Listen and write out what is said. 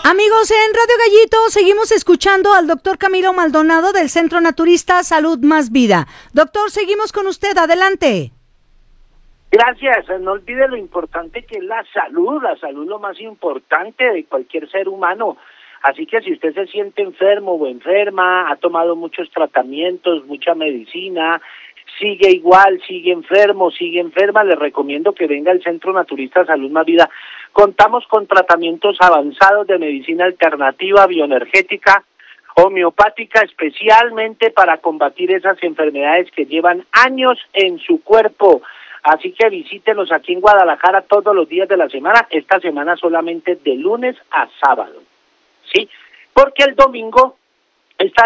Amigos, en Radio Gallito seguimos escuchando al doctor Camilo Maldonado del Centro Naturista Salud Más Vida. Doctor, seguimos con usted, adelante. Gracias, no olvide lo importante que es la salud lo más importante de cualquier ser humano. Así que si usted se siente enfermo o enferma, ha tomado muchos tratamientos, mucha medicina, sigue igual, sigue enfermo, sigue enferma, le recomiendo que venga al Centro Naturista Salud Más Vida. Contamos con tratamientos avanzados de medicina alternativa, bioenergética, homeopática, especialmente para combatir esas enfermedades que llevan años en su cuerpo. Así que visítenos aquí en Guadalajara todos los días de la semana, esta semana solamente de lunes a sábado, ¿sí? Porque el domingo está